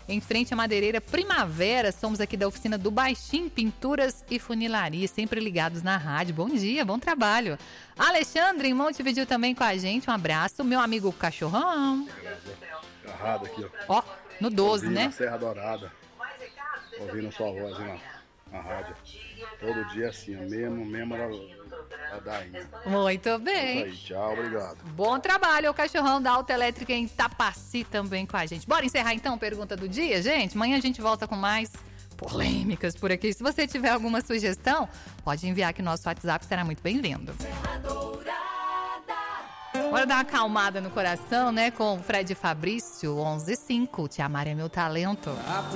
em frente à Madeireira Primavera. Somos aqui da oficina do Baixim, Pinturas e Funilaria, sempre ligados na rádio. Bom dia, bom trabalho. Alexandre, em Montevidéu também com a gente, um abraço. Meu amigo Cachorrão. Agarrado aqui, ó. Ó, no 12, ouvindo né? na Serra Dourada. Ouvindo sua voz na rádio. Todo dia assim, mesmo a dainha. Muito bem. Isso aí, tchau, obrigado. Bom trabalho, o Cachorrão da Autoelétrica em Tapaci também com a gente. Bora encerrar então, pergunta do dia, gente? Amanhã a gente volta com mais polêmicas por aqui. Se você tiver alguma sugestão, pode enviar que nosso WhatsApp será muito bem-vindo. Bora dar uma acalmada no coração, né? Com o Fred Fabrício, 11:05. Te amar é meu talento.